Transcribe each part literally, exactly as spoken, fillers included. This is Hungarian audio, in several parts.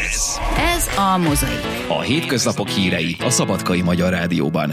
Ez. Ez a Mozaik. A hétköznapok hírei a Szabadkai Magyar Rádióban.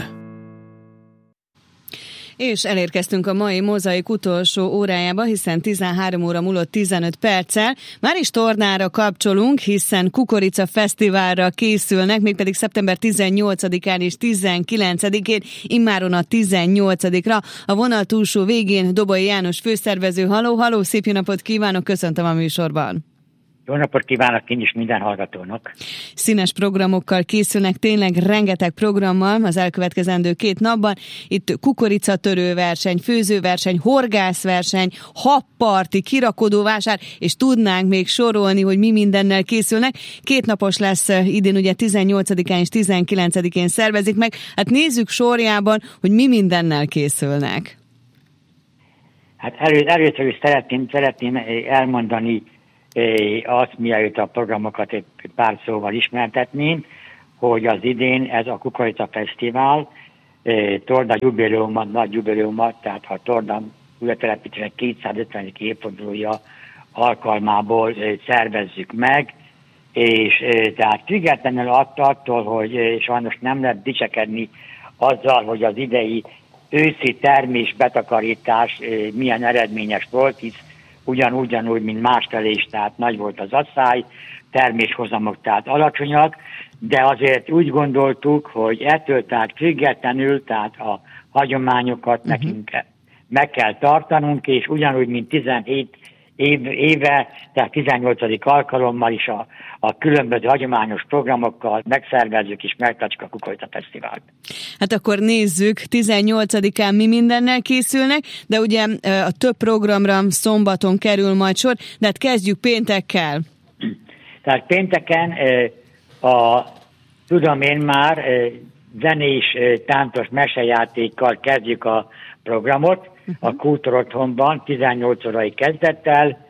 És elérkeztünk a mai Mozaik utolsó órájába, hiszen tizenhárom óra múlott tizenöt perccel. Már is tornára kapcsolunk, hiszen Kukorica Fesztiválra készülnek, mégpedig szeptember tizennyolcadikán és tizenkilencedikén, immáron a tizennyolcadikra. A vonal túlsó végén Dobai János főszervező. Haló, haló, szép jó napot kívánok, köszöntöm a műsorban. Jó napot kívánok én is minden hallgatónak. Színes programokkal készülnek, tényleg rengeteg programmal az elkövetkezendő két napban. Itt kukoricatörő verseny, főzőverseny, horgászverseny, habparti, kirakodóvásár, és tudnánk még sorolni, hogy mi mindennel készülnek. Két napos lesz idén, ugye tizennyolcadikán és tizenkilencedikén szervezik meg. Hát nézzük sorjában, hogy mi mindennel készülnek. Hát elő, először is szeretném, szeretném elmondani azt, mielőtt a programokat egy pár szóval ismertetném, hogy az idén ez a Kukorica Fesztivál Torda jubileuma, nagy jubileuma, tehát a Torda újratelepítésének kétszázötvenedik évfordulója alkalmából szervezzük meg, és tehát függetlenül attól, hogy sajnos nem lehet dicsekedni azzal, hogy az idei őszi termés betakarítás milyen eredményes volt, hisz ugyanúgy, mint másfelé is, tehát nagy volt az asszály, terméshozamok tehát alacsonyak, de azért úgy gondoltuk, hogy ettől tehát függetlenül, tehát a hagyományokat uh-huh. nekünk meg kell tartanunk, és ugyanúgy, mint tizenhét év, éve, tehát tizennyolcadik alkalommal is a, a különböző hagyományos programokkal megszervezzük és megtartjuk a Kukorica Fesztivált. Hát akkor nézzük, tizennyolcadikán mi mindennel készülnek, de ugye a több programra szombaton kerül majd sor, de hát kezdjük péntekkel. Tehát pénteken a, tudom én már, zenés, táncos mesejátékkal kezdjük a programot, uh-huh. a Kultúrotthonban tizennyolc órai kezdettel.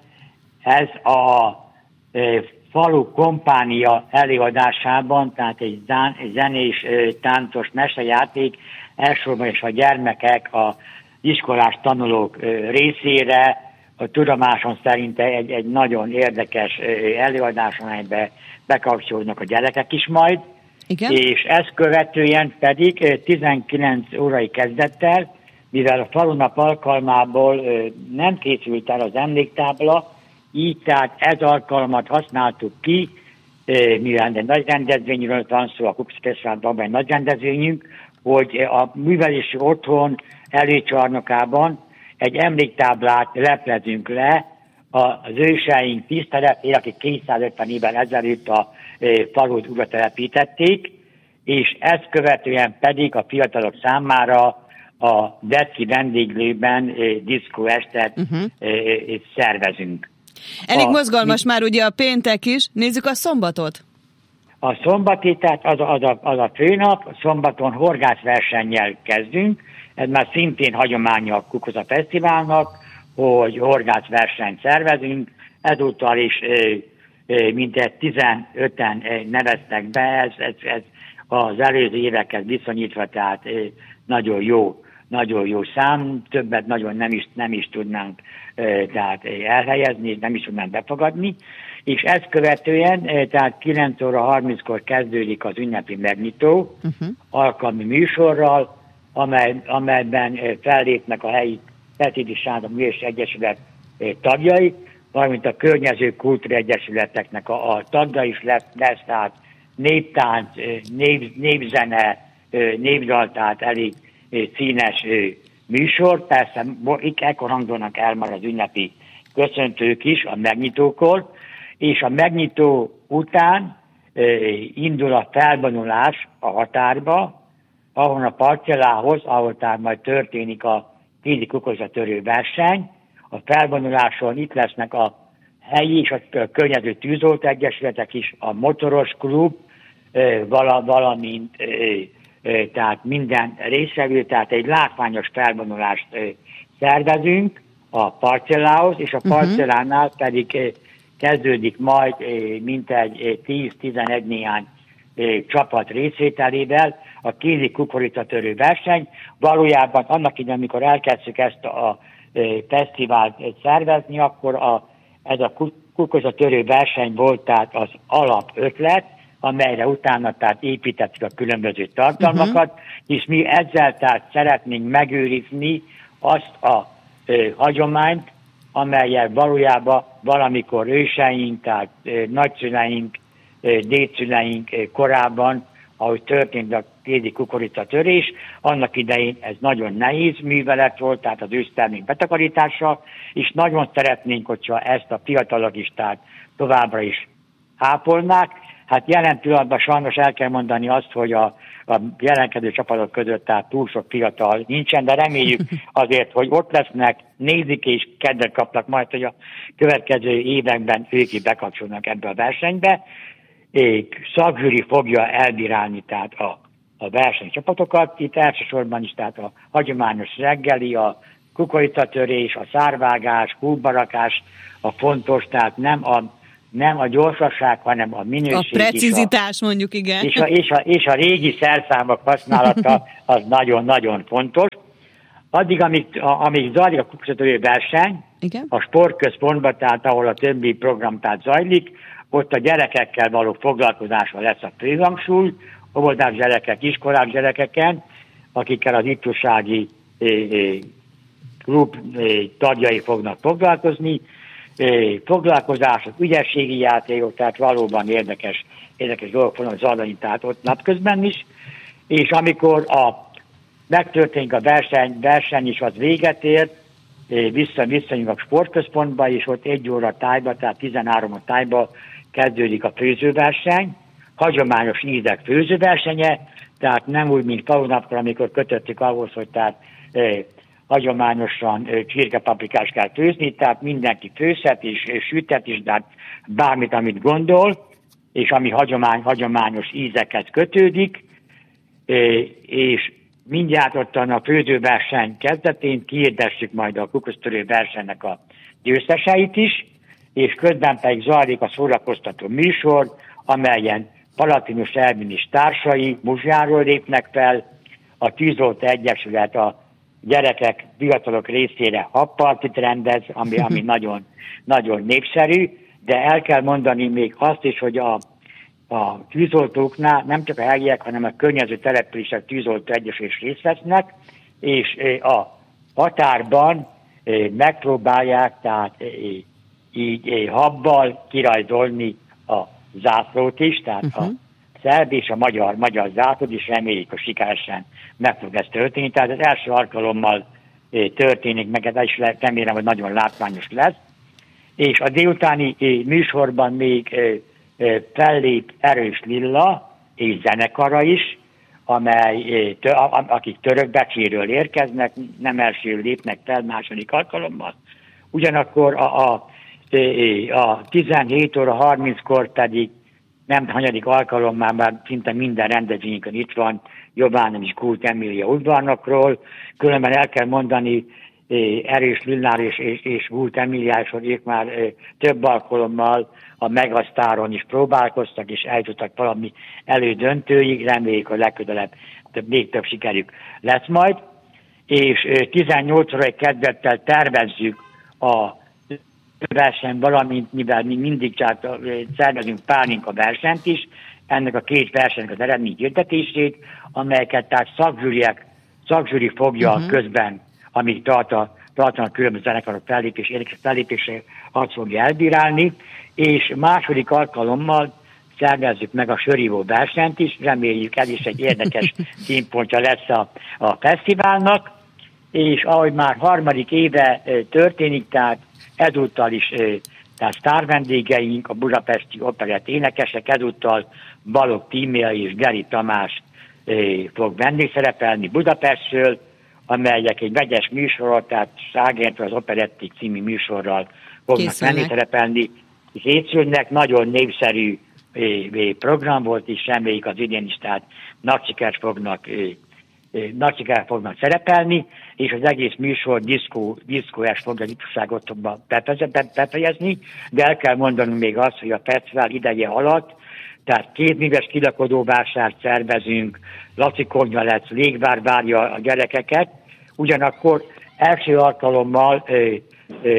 Ez a e, falu kompánia előadásában, tehát egy, zán, egy zenés, e, táncos mesejáték, elsősorban is a gyermekek, a iskolás tanulók e, részére, a tudomásom szerint egy, egy nagyon érdekes e, előadás, amelybe bekapcsolódnak a gyerekek is majd. Igen? És ezt követően pedig e, tizenkilenc órai kezdettel, mivel a falunap alkalmából ö, nem készült el az emléktábla, így tehát ez alkalmat használtuk ki, ö, mivel egy nagy rendezvényről van szó, a Kukorica Fesztiválban egy nagy rendezvényünk, hogy a művelési otthon előcsarnokában egy emléktáblát leplezünk le az őseink tiszteletére, akik kétszázötven évvel ezelőtt a ö, falut újra telepítették, és ezt követően pedig a fiatalok számára a Deci vendéglőben eh, diszkóestet uh-huh. eh, szervezünk. Elég a, mozgalmas mi, már ugye a péntek is. Nézzük a szombatot. A szombati, tehát az, az, a, az a főnap, szombaton horgászversennyel kezdünk. Ez már szintén hagyománya a Kukorica Fesztiválnak, hogy horgászversenyt szervezünk. Ezúttal is eh, eh, mintegy tizenöten eh, neveztek be, ez, ez, ez az előző évekhez viszonyítva, tehát eh, nagyon jó. Nagyon jó szám, többet nagyon nem is, nem is tudnánk e, tehát elhelyezni, nem is tudnánk befogadni, és ezt követően, e, tehát kilenc óra harminckor kezdődik az ünnepi megnyitó uh-huh. alkalmi műsorral, amely, amelyben e, fellépnek a helyi Petidi Sándor Művész Egyesület e, tagjai, valamint a környező kultúregyesületeknek a, a tagja is lesz, lesz tehát néptánc, nép, népzene, népdal, tehát elég színes műsor. Persze itt ekkor hangzanak el már az ünnepi köszöntők is a megnyitókor, és a megnyitó után indul a felvonulás a határba, ahol a parcellához, ahol tehát majd történik a tízi kukoricatörő verseny. A felvonuláson itt lesznek a helyi és a környező tűzoltó egyesületek is, a motoros klub, valamint tehát minden részvevő, tehát egy látványos felvonulást szervezünk a parcellához, és a parcellánál uh-huh. pedig kezdődik majd mintegy tíz-tizenegy néhány csapat részvételével a kézi kukoricatörő verseny. Valójában annak idején, amikor elkezdtük ezt a fesztivált szervezni, akkor a, ez a kukoricatörő verseny volt, tehát az alapötlet, amelyre utána tehát építettük a különböző tartalmakat, uh-huh. és mi ezzel tehát szeretnénk megőrizni azt a ö, hagyományt, amelyel valójában valamikor őseink, tehát ö, nagyszüleink, ö, dédszüleink ö, korábban, ahogy történt a kézi kukoricatörés, annak idején ez nagyon nehéz művelet volt, tehát az ősztermék betakarítása, és nagyon szeretnénk, hogyha ezt a fiatalok is tehát továbbra is ápolnák. Hát jelen pillanatban sajnos el kell mondani azt, hogy a, a jelenkedő csapatok között tehát túl sok fiatal nincsen, de reméljük azért, hogy ott lesznek, nézik és kedvet kapnak majd, hogy a következő években ők is bekapcsolnak ebbe a versenybe. Szakzsűri fogja elbírálni tehát a, a versenycsapatokat, itt elsősorban is tehát a hagyományos reggeli, a kukoricatörés, a szárvágás, kútbarakás a fontos, tehát nem a nem a gyorsaság, hanem a minőség. A precizitás, a, mondjuk, igen. És a, és, a, és a régi szerszámok használata az nagyon-nagyon fontos. Addig, amíg, a, amíg zajlik a kukoricatörő verseny, igen. A sportközpontban, tehát ahol a többi program tehát zajlik, ott a gyerekekkel való foglalkozásra lesz a főhangsúly, óvodás gyerekek, iskolás gyerekeken, akikkel az ifjúsági eh, eh, klub eh, tagjai fognak foglalkozni, foglalkozások, ügyességi játékok, tehát valóban érdekes, érdekes dolgok fognak zajlani, tehát ott napközben is, és amikor a, megtörténik a verseny, verseny is az véget ér, vissza, visszajönünk a sportközpontba, és ott egy óra tájba, tehát tizenhárom a tájba kezdődik a főzőverseny, hagyományos ízek főzőversenye, tehát nem úgy, mint falunapkor, amikor kötöttük ahhoz, hogy tehát hagyományosan csirkepaprikást kell főzni, tehát mindenki főzhet és, és süthet is, de bármit, amit gondol, és ami hagyomány, hagyományos ízekhez kötődik, és mindjárt ottan a főzőverseny kezdetén kihirdessük majd a kukoricatörő versenynek a győzteseit is, és közben pedig zajlik a szórakoztató műsor, amelyen Palatinus Ervin és társai Muzsjáról lépnek fel, a Tűzoltó Egyesület a gyerekek, fiatalok részére habpartit rendez, ami, ami nagyon, nagyon népszerű, de el kell mondani még azt is, hogy a, a tűzoltóknál nem csak a helyiek, hanem a környező települések tűzoltó egyesület is részt vesznek, és a határban megpróbálják tehát így habbal kirajzolni a zászlót is, tehát uh-huh. a szerb és a magyar, magyar zászlót is, reméljük, hogy sikeresen meg fog ez történni. Tehát az első alkalommal történik meg, ez is remélem, hogy nagyon látványos lesz. És a délutáni műsorban még fellép Erős Lilla és zenekara is, amely, akik Törökbecséről érkeznek, nem első lépnek fel második alkalommal. Ugyanakkor a, a, a tizenhét óra harminckor pedig nem hanyadik alkalommal, már szinte minden rendezvényünkön itt van Jobbánem és Kult Emília udvarnokról. Különben el kell mondani Erős Lillár és, és, és Kult Emíliás, hogy ők már több alkalommal a Megasztáron is próbálkoztak, és eljutottak valami elődöntőig, reméljük, hogy legközelebb több, még több sikerük lesz majd. És tizennyolc órai kezdettel tervezzük a verseny, valamint mivel mi mindig csak szervezünk pálinka versenyt is, ennek a két versenynek az eredmény hirdetését, amelyeket tehát szakzsűriek, szakzsűri fogja uh-huh. közben, amíg tart a, tartanak különböző zenekarok fellépés, érdekes fellépésre, azt fogja elbírálni, és második alkalommal szervezzük meg a sörívó versenyt is, reméljük ez is egy érdekes színpontja lesz a, a fesztiválnak, és ahogy már harmadik éve történik, tehát ezúttal is tehát sztárvendégeink, a budapesti operett énekesek, ezúttal Balogh Tímea és Geri Tamás fog vendégszerepelni Budapestről, amelyek egy vegyes műsorral, tehát Ságértől az Operettik című műsorral fognak vendégszerepelni, és készülnek, nagyon népszerű program volt, és reméljük az idén is, tehát nagy sikert fognak nagy sikert fognak szerepelni, és az egész műsor diszkó, diszkóes fogja az ifjúságot befejezni, de el kell mondanunk még azt, hogy a fesztivál ideje alatt, tehát kétműves kilakodóvásárt szervezünk, Laci Konyha lesz, légvár várja a gyerekeket, ugyanakkor első alkalommal ö, ö,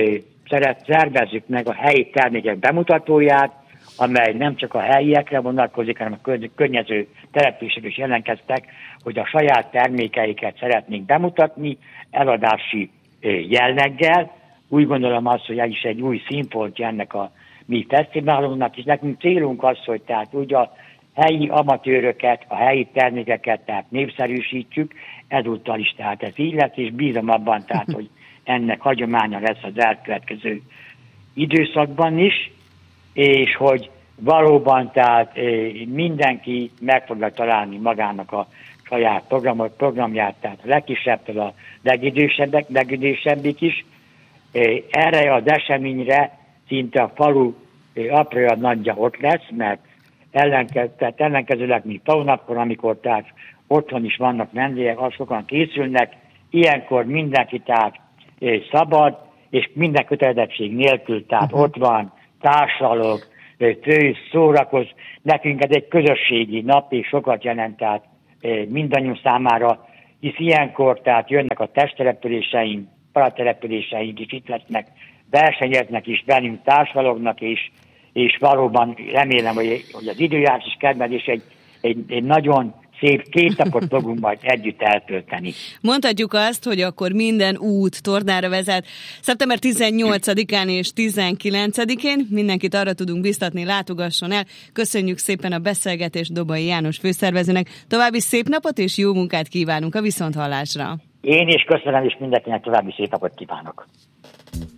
szeret, szervezzük meg a helyi termékek bemutatóját, amely nem csak a helyiekre vonatkozik, hanem a környező települések is jelentkeztek, hogy a saját termékeiket szeretnénk bemutatni eladási jelleggel. Úgy gondolom azt, hogy ez is egy új színfoltja ennek a mi fesztiválunknak, és nekünk célunk az, hogy tehát úgy a helyi amatőröket, a helyi termékeket tehát népszerűsítsük, ezúttal is tehát ez így lesz, és bízom abban tehát, hogy ennek hagyománya lesz az elkövetkező időszakban is, és hogy valóban tehát mindenki meg fogja találni magának a saját programot, programját, tehát a legkisebbtől a legidősebbek, legidősebbik is. Erre az eseményre szinte a falu aprója nagyja ott lesz, mert ellenke, tehát ellenkezőleg, mint falunakkor, amikor tehát otthon is vannak vendégek, az sokan készülnek, ilyenkor mindenki tehát szabad, és minden kötelezettség nélkül, tehát uh-huh. ott van, társalog, főz, szórakoz. Nekünk ez egy közösségi nap, és sokat jelent tehát mindannyiunk számára, hisz ilyenkor tehát jönnek a testtelepüléseink, paratelepüléseink is itt lesznek, versenyeznek is velünk, társalognak, és, és valóban remélem, hogy, hogy az időjárás is kedved, és egy, egy, egy nagyon szép két napot fogunk majd együtt eltölteni. Mondhatjuk azt, hogy akkor minden út tornára vezet. szeptember tizennyolcadikán és tizenkilencedikén mindenkit arra tudunk biztatni, látogasson el. Köszönjük szépen a beszélgetést Dobai János főszervezőnek. További szép napot és jó munkát kívánunk a viszonthallásra. Én is köszönöm, és mindenkinek további szép napot kívánok.